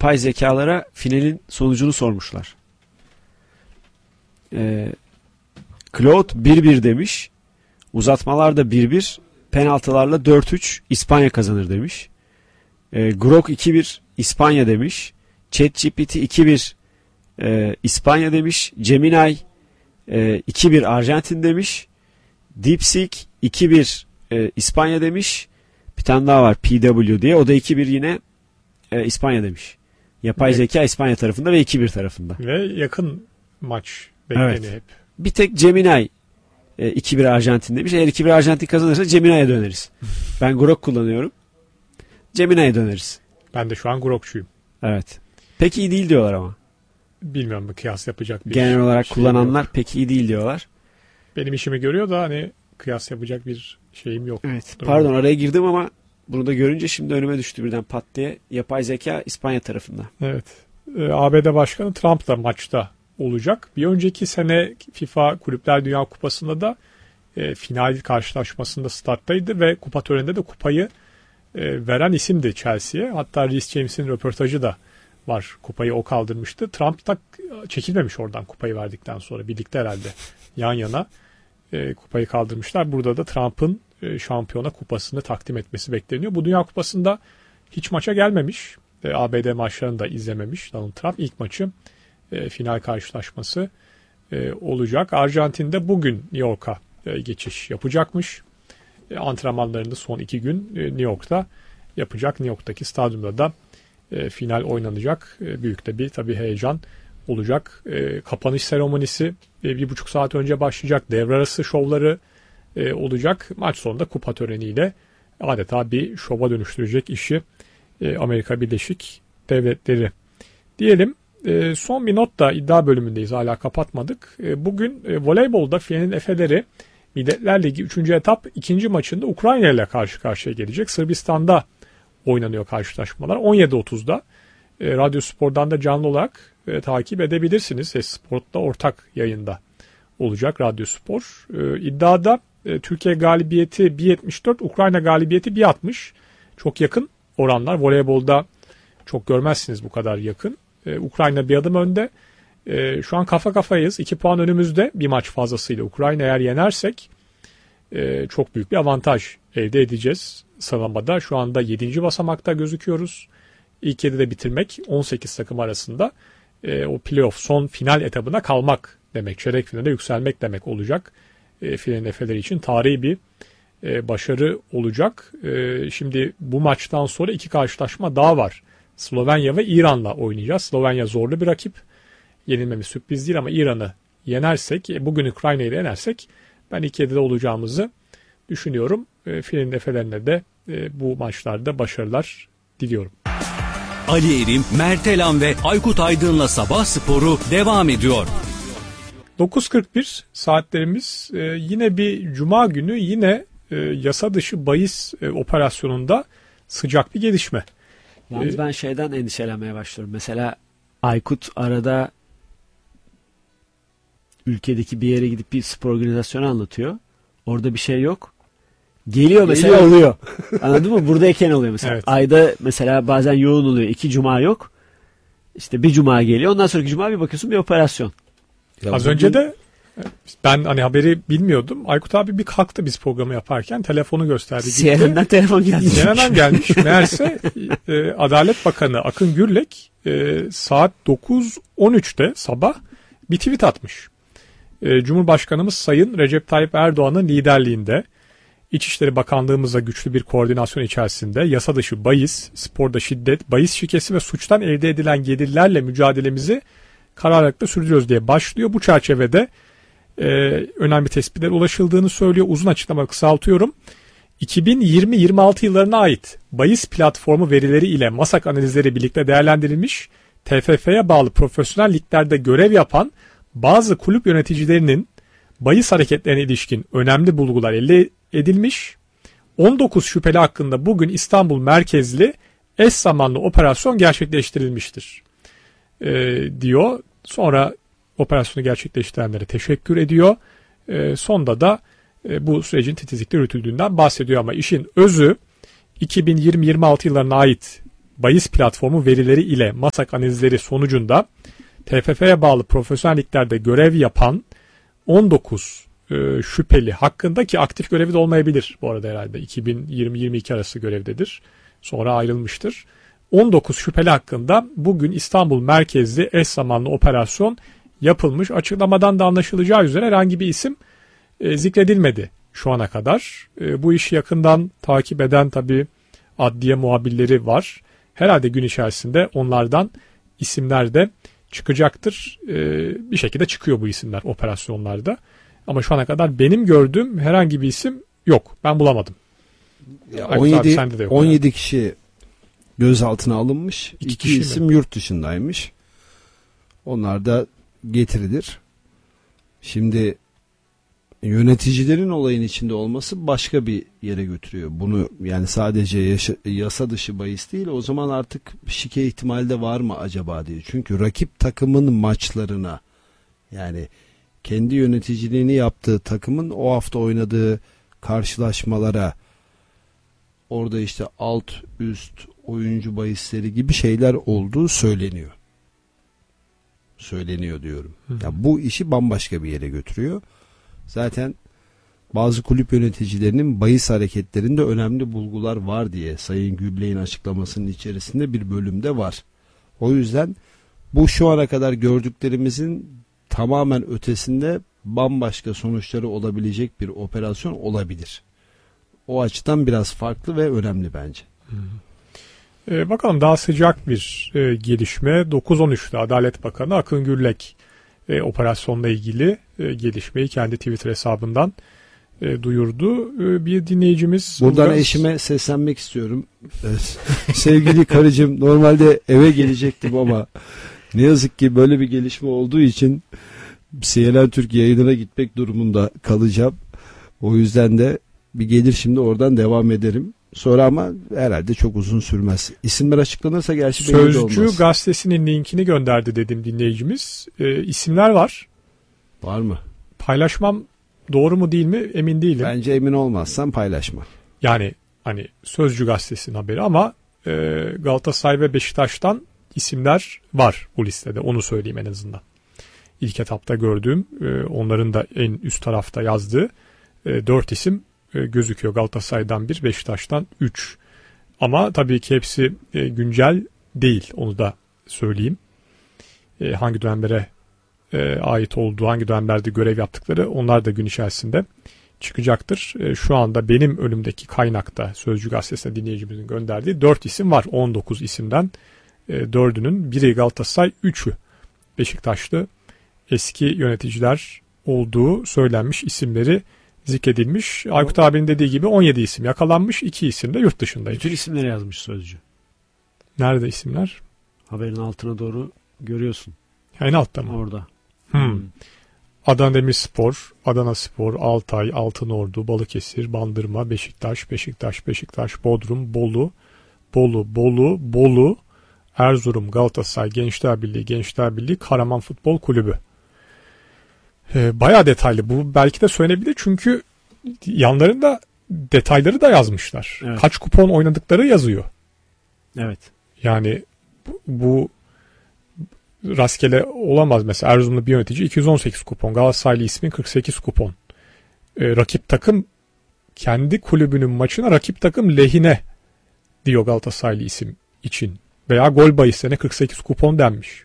yapay zekalara finalin sonucunu sormuşlar. Claude 1-1 demiş. Uzatmalarda 1-1. Penaltılarla 4-3 İspanya kazanır demiş. Grok 2-1 İspanya demiş. ChatGPT 2-1 İspanya demiş. Gemini 2-1 Arjantin demiş. DeepSeek 2-1 İspanya demiş. Bir tane daha var PW diye. O da 2-1 yine İspanya demiş. Yapay zeka İspanya tarafında ve 2-1 tarafında. Ve yakın maç bekleniyor hep. Bir tek Gemini 2-1 Arjantin demiş. Eğer 2-1 Arjantin kazanırsa Gemini'ye döneriz. Ben Grok kullanıyorum. Gemini'ye döneriz. Ben de şu an Grokçuyum. Evet. Pek iyi değil diyorlar ama. Bilmiyorum bu kıyas yapacak bir genel olarak şey kullananlar yok. pek iyi değil diyorlar. Benim işimi görüyor da hani kıyas yapacak bir şeyim yok. Evet. Pardon araya girdim ama bunu da görünce şimdi önüme düştü birden pat diye. Yapay zeka İspanya tarafında. Evet. ABD Başkanı Trump da maçta olacak. Bir önceki sene FIFA Kulüpler Dünya Kupası'nda da final karşılaşmasında starttaydı ve kupa töreninde de kupayı veren isimdi Chelsea'ye. Hatta Reece James'in röportajı da var. Kupayı o kaldırmıştı. Trump da çekilmemiş oradan kupayı verdikten sonra. Birlikte herhalde yan yana kupayı kaldırmışlar. Burada da Trump'ın şampiyona kupasını takdim etmesi bekleniyor. Bu Dünya Kupası'nda hiç maça gelmemiş. ABD maçlarını da izlememiş Donald Trump. İlk maçı final karşılaşması olacak. Arjantin'de bugün New York'a geçiş yapacakmış. Antrenmanlarını son 2 gün New York'ta yapacak. New York'taki stadyumda da final oynanacak. Büyük de bir tabii heyecan olacak. Kapanış seremonisi 1,5 saat önce başlayacak. Devre arası şovları olacak. Maç sonunda kupa töreniyle adeta bir şova dönüştürecek işi Amerika Birleşik Devletleri. Diyelim son bir not da iddia bölümündeyiz. Hala kapatmadık. Bugün voleybolda Filenin Efeleri Milletler Ligi 3. etap 2. maçında Ukrayna ile karşı karşıya gelecek. Sırbistan'da oynanıyor karşılaşmalar. 17.30'da Radyo Spor'dan da canlı olarak takip edebilirsiniz. Sport'ta ortak yayında olacak Radyo Spor. İddiada Türkiye galibiyeti 1.74, Ukrayna galibiyeti 1.60. Çok yakın oranlar. Voleybolda çok görmezsiniz bu kadar yakın. Ukrayna bir adım önde. Şu an kafa kafayız. 2 puan önümüzde bir maç fazlasıyla. Ukrayna eğer yenersek çok büyük bir avantaj elde edeceğiz. Sıralamada şu anda 7. basamakta gözüküyoruz. İlk 7'de bitirmek 18 takım arasında o playoff son final etabına kalmak demek. Çeyrek finale yükselmek demek olacak. Filenin Efeleri için tarihi bir başarı olacak. Şimdi bu maçtan sonra 2 karşılaşma daha var. Slovenya ve İran'la oynayacağız. Slovenya zorlu bir rakip. Yenilmemiz sürpriz değil ama İran'ı yenersek, bugün Ukrayna'yı yenersek ben ilk 7'de olacağımızı düşünüyorum. Filenin Efelerine de bu maçlarda başarılar diliyorum. Ali Erim, Mert Elan ve Aykut Aydın'la Sabah Sporu devam ediyor. 9.41 saatlerimiz, yine bir cuma günü yine yasa dışı bahis operasyonunda sıcak bir gelişme. Yalnız ben şeyden endişelenmeye başlıyorum. Mesela Aykut arada ülkedeki bir yere gidip bir spor organizasyonu anlatıyor. Orada bir şey yok. Geliyor mesela oluyor. Anladın mı? Buradayken oluyor mesela. Evet. Ayda mesela bazen yoğun oluyor. 2 cuma yok. İşte bir cuma geliyor. Ondan sonraki cuma bir bakıyorsun bir operasyon. Ya az önce de ben hani haberi bilmiyordum. Aykut abi bir kalktı biz programı yaparken telefonu gösterdi. CNN'den telefon geldi. CNN'den gelmiş. Meğerse Adalet Bakanı Akın Gürlek saat 9.13'te sabah bir tweet atmış. Cumhurbaşkanımız Sayın Recep Tayyip Erdoğan'ın liderliğinde İçişleri Bakanlığımızla güçlü bir koordinasyon içerisinde yasa dışı bahis, sporda şiddet, bahis şikesi ve suçtan elde edilen gelirlerle mücadelemizi kararlılıkla sürdürüyoruz diye başlıyor. Bu çerçevede önemli tespitlere ulaşıldığını söylüyor. Uzun açıklama kısaltıyorum. 2020-26 yıllarına ait bahis platformu verileri ile masak analizleri birlikte değerlendirilmiş. TFF'ye bağlı profesyonel liglerde görev yapan bazı kulüp yöneticilerinin bahis hareketlerine ilişkin önemli bulgular elde edilmiş. 19 şüpheli hakkında bugün İstanbul merkezli eş zamanlı operasyon gerçekleştirilmiştir diyor. Sonra operasyonu gerçekleştirenlere teşekkür ediyor. Sonda da bu sürecin titizlikle yürütüldüğünden bahsediyor ama işin özü 2020-26 yıllarına ait bahis platformu verileri ile masak analizleri sonucunda TFF'ye bağlı profesyonel liglerde görev yapan 19 şüpheli hakkında, ki aktif görevi de olmayabilir bu arada, herhalde 2020-22 arası görevdedir. Sonra ayrılmıştır. 19 şüpheli hakkında bugün İstanbul merkezli eş zamanlı operasyon yapılmış. Açıklamadan da anlaşılacağı üzere herhangi bir isim zikredilmedi şu ana kadar. Bu işi yakından takip eden tabii adliye muhabirleri var. Herhalde gün içerisinde onlardan isimler de çıkacaktır. Bir şekilde çıkıyor bu isimler operasyonlarda. Ama şu ana kadar benim gördüğüm herhangi bir isim yok. Ben bulamadım. Ya Aykut abi, sende de yok 17 yani. kişi gözaltına alınmış. İki 2 kişi isim mi? yurt dışındaymış. Onlar da getirilir. Şimdi yöneticilerin olayın içinde olması başka bir yere götürüyor. Bunu yani sadece yasa dışı bahis değil, o zaman artık şike ihtimali de var mı acaba diye. Çünkü rakip takımın maçlarına, yani kendi yöneticiliğini yaptığı takımın o hafta oynadığı karşılaşmalara, orada işte alt üst oyuncu bahisleri gibi şeyler olduğu söyleniyor. Söyleniyor diyorum. Ya bu işi bambaşka bir yere götürüyor. Zaten bazı kulüp yöneticilerinin bahis hareketlerinde önemli bulgular var diye Sayın Gülley'in açıklamasının içerisinde bir bölümde var. O yüzden bu şu ana kadar gördüklerimizin tamamen ötesinde bambaşka sonuçları olabilecek bir operasyon olabilir. O açıdan biraz farklı ve önemli bence. Bakalım, daha sıcak bir gelişme. 9-13'te Adalet Bakanı Akın Gürlek operasyonla ilgili gelişmeyi kendi Twitter hesabından duyurdu. Bir dinleyicimiz... Buradan eşime seslenmek istiyorum. Sevgili karıcığım, normalde eve gelecektim ama ne yazık ki böyle bir gelişme olduğu için CNN Türk yayınına gitmek durumunda kalacağım. O yüzden de bir gelir şimdi, oradan devam ederim. Sonra ama herhalde çok uzun sürmez. İsimler açıklanırsa gerçi belli de olmaz. Sözcü gazetesinin linkini gönderdi dedim dinleyicimiz. İsimler var. Var mı? Paylaşmam doğru mu değil mi emin değilim. Bence emin olmazsan paylaşma. Yani hani Sözcü gazetesinin haberi ama Galatasaray ve Beşiktaş'tan isimler var bu listede. Onu söyleyeyim en azından. İlk etapta gördüğüm, onların da en üst tarafta yazdığı 4 isim gözüküyor. Galatasaray'dan 1, Beşiktaş'tan 3. Ama tabii ki hepsi güncel değil. Onu da söyleyeyim. Hangi dönemlere ait olduğu, hangi dönemlerde görev yaptıkları, onlar da gün içerisinde çıkacaktır. Şu anda benim önümdeki kaynakta, Sözcü Gazetesi'ne dinleyicimizin gönderdiği 4 isim var. 19 isimden 4'ünün biri Galatasaray, 3'ü Beşiktaşlı eski yöneticiler olduğu söylenmiş, isimleri zikredilmiş. Aykut abinin dediği gibi 17 isim yakalanmış, 2 isim de yurt dışındaymış. Bütün isimleri yazmış Sözcü. Nerede isimler? Haberin altına doğru görüyorsun. En altta mı? Orada. Adana Demirspor, Adana Spor, Altay, Altınordu, Balıkesir, Bandırma, Beşiktaş, Bodrum, Bolu, Erzurum, Galatasaray, Gençler Birliği, Karaman Futbol Kulübü. Bayağı detaylı. Bu belki de söylenebilir çünkü yanlarında detayları da yazmışlar. Evet. Kaç kupon oynadıkları yazıyor. Evet. Yani bu rastgele olamaz. Mesela Erzurumlu bir yönetici 218 kupon. Galatasaraylı ismin 48 kupon. Rakip takım kendi kulübünün maçına rakip takım lehine diyor Galatasaraylı isim için. Veya gol bahislerine 48 kupon denmiş.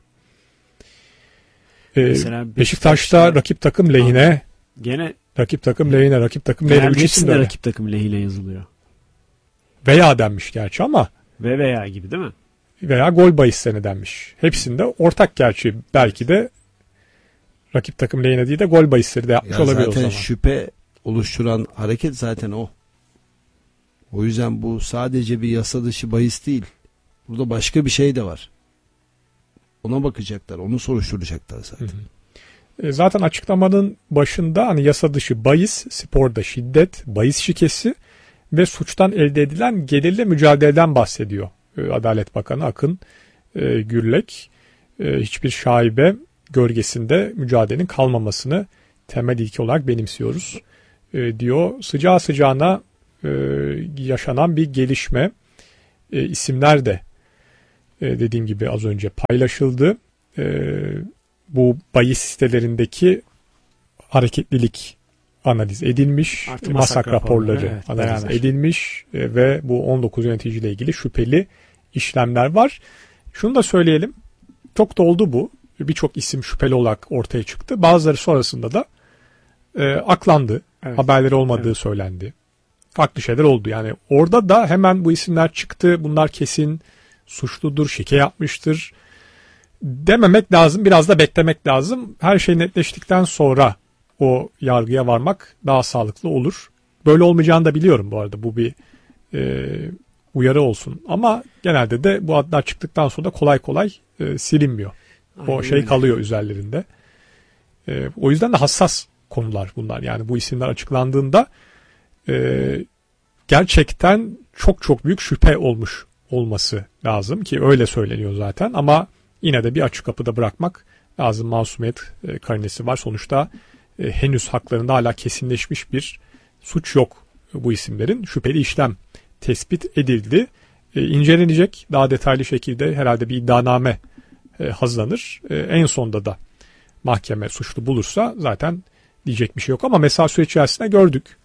Beşiktaş'ta rakip takım lehine, gene rakip takım lehine. hepsinde rakip takım lehine yazılıyor. Veya denmiş gerçi ama. Veya gibi değil mi? Veya gol bahislerine denmiş. Hepsinde ortak gerçi. Belki de rakip takım lehine değil de gol bahisleri de yapmış olabilir o zaman. Zaten şüphe oluşturan hareket zaten o. O yüzden bu sadece bir yasa dışı bahis değil. Burada başka bir şey de var. Ona bakacaklar, onu soruşturacaklar zaten. Zaten açıklamanın başında hani yasa dışı bahis, sporda şiddet, bahis şikesi ve suçtan elde edilen gelirle mücadeleden bahsediyor Adalet Bakanı Akın Gürlek. Hiçbir şaibe gölgesinde mücadelenin kalmamasını temel ilke olarak benimsiyoruz diyor. Sıcağı sıcağına yaşanan bir gelişme. İsimler de dediğim gibi az önce paylaşıldı. Bu bahis sitelerindeki hareketlilik analiz edilmiş, Artı masak raporları evet, analiz beraber edilmiş ve bu 19 yöneticiyle ilgili şüpheli işlemler var. Şunu da söyleyelim, çok da oldu bu. Birçok isim şüpheli olarak ortaya çıktı. Bazıları sonrasında da aklandı. Evet. Haberleri olmadığı Evet. söylendi. Farklı şeyler oldu. Yani orada da hemen bu isimler çıktı. Bunlar kesin suçludur, şike yapmıştır dememek lazım. Biraz da beklemek lazım. Her şey netleştikten sonra o yargıya varmak daha sağlıklı olur. Böyle olmayacağını da biliyorum bu arada. Bu bir uyarı olsun. Ama genelde de bu adlar çıktıktan sonra da kolay kolay silinmiyor. O Aynen şey öyle. kalıyor üzerlerinde. O yüzden de hassas konular bunlar. Yani bu isimler açıklandığında gerçekten çok çok büyük şüphe olmuş olması lazım ki öyle söyleniyor zaten. Ama yine de bir açık kapıda bırakmak lazım. Masumiyet karinesi var. Sonuçta henüz haklarında hala kesinleşmiş bir suç yok bu isimlerin. Şüpheli işlem tespit edildi. İncelenecek daha detaylı şekilde herhalde bir iddianame hazırlanır. En sonda da mahkeme suçlu bulursa zaten diyecek bir şey yok. Ama mesela süreç içerisinde gördük.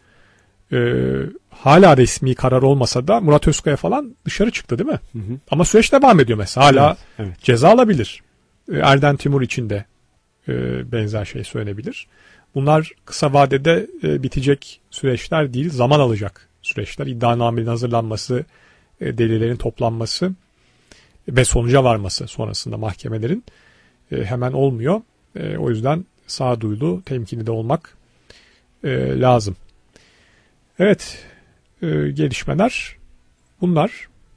Hala resmi karar olmasa da Murat Özkaya falan dışarı çıktı değil mi? Hı hı. Ama süreç devam ediyor mesela. Hala Evet. ceza alabilir. Erden Timur için de benzer şey söylenebilir. Bunlar kısa vadede bitecek süreçler değil, zaman alacak süreçler. İddianamenin hazırlanması, delillerin toplanması ve sonuca varması sonrasında mahkemelerin hemen olmuyor. O yüzden sağduyulu, temkinli de olmak lazım. Evet, gelişmeler bunlar.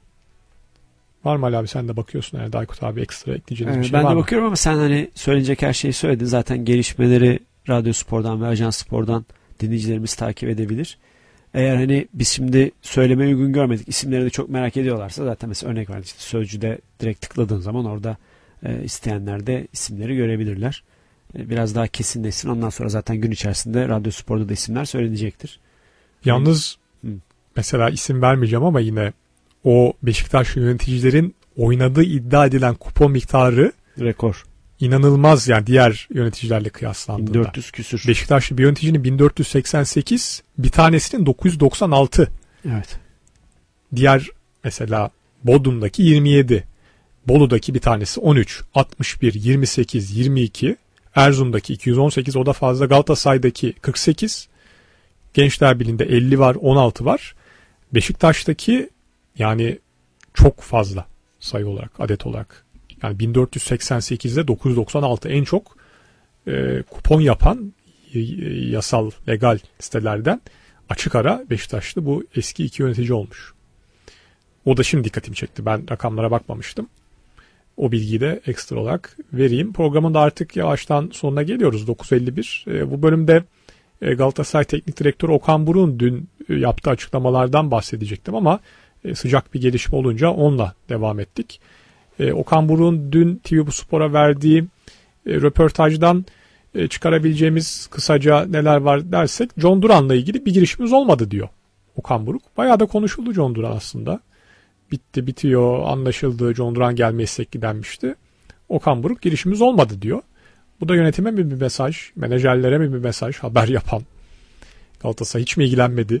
Var mı Ali abi, sen de bakıyorsun herhalde, Aykut abi ekstra ekleyeceğiniz bir şey Ben var de mı? bakıyorum ama sen hani söylenecek her şeyi söyledin. Zaten gelişmeleri Radyo Spor'dan ve Ajans Spor'dan dinleyicilerimiz takip edebilir. Eğer hani biz şimdi söylemeye uygun görmedik, isimleri de çok merak ediyorlarsa zaten mesela örnek verdik, işte Sözcü'de direkt tıkladığın zaman orada isteyenler de isimleri görebilirler. Biraz daha kesinleşsin. Ondan sonra zaten gün içerisinde Radyo Spor'da da isimler söylenecektir. Yalnız Hı. mesela isim vermeyeceğim ama yine o Beşiktaş yöneticilerin oynadığı iddia edilen kupon miktarı Rekor. inanılmaz, yani diğer yöneticilerle kıyaslandığında. 1400 küsür. Beşiktaşlı bir yöneticinin 1488, bir tanesinin 996. Evet. Diğer mesela Bodrum'daki 27, Bolu'daki bir tanesi 13, 61, 28, 22, Erzurum'daki 218, o da fazla, Galatasaray'daki 48, Gençler Birliği'nde 50 var, 16 var. Beşiktaş'taki yani çok fazla sayı olarak, adet olarak. Yani 1488'de 996 en çok kupon yapan yasal, legal sitelerden açık ara Beşiktaşlı bu eski iki yönetici olmuş. O da şimdi dikkatimi çekti. Ben rakamlara bakmamıştım. O bilgiyi de ekstra olarak vereyim. Programın da artık yavaştan sonuna geliyoruz. 9.51. Bu bölümde Galatasaray Teknik Direktörü Okan Buruk'un dün yaptığı açıklamalardan bahsedecektim ama sıcak bir gelişme olunca onunla devam ettik. Okan Buruk'un dün TV Spor'a verdiği röportajdan çıkarabileceğimiz kısaca neler var dersek, John Duran'la ilgili bir girişimimiz olmadı diyor Okan Buruk. Bayağı da konuşuldu John Duran aslında. Bitti, bitiyor, anlaşıldı, John Duran gelmeye istekli denmişti. Okan Buruk girişimimiz olmadı diyor. Bu da yönetime mi bir mesaj, menajerlere mi bir mesaj, haber yapan Galatasaray hiç mi ilgilenmedi?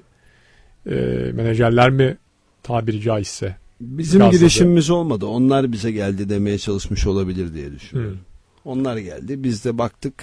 Menajerler mi tabiri caizse? Bizim Gazladı. girişimimiz olmadı. Onlar bize geldi demeye çalışmış olabilir diye düşünüyorum. Onlar geldi. Biz de baktık.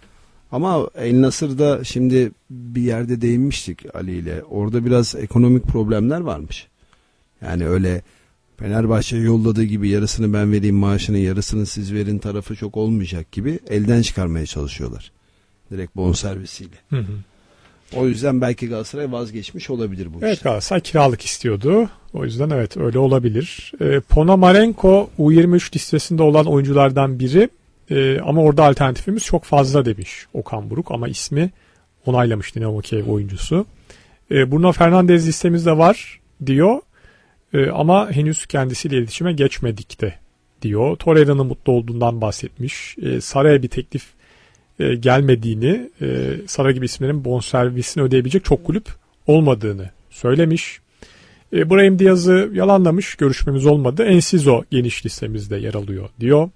Ama El Nasır'da şimdi bir yerde değinmiştik Ali ile. Orada biraz ekonomik problemler varmış. Yani öyle Fenerbahçe yolladığı gibi yarısını ben vereyim maaşının, yarısını siz verin tarafı çok olmayacak gibi elden çıkarmaya çalışıyorlar. Direkt bonservisiyle. Hı hı. O yüzden belki Galatasaray vazgeçmiş olabilir bu Evet, işten. Galatasaray kiralık istiyordu. O yüzden evet, öyle olabilir. Ponomarenko U23 listesinde olan oyunculardan biri. Ama orada alternatifimiz çok fazla demiş Okan Buruk, ama ismi onaylamış Dinamo Kiev oyuncusu. Bruno Fernandes listemizde var diyor. Ama henüz kendisiyle iletişime geçmedik de diyor. Torreira'nın mutlu olduğundan bahsetmiş. Saray'a bir teklif gelmediğini, Saray gibi isimlerin bonservisini ödeyebilecek çok kulüp olmadığını söylemiş. Brahim Diaz'ı yalanlamış, görüşmemiz olmadı. Enciso geniş listemizde yer alıyor diyor.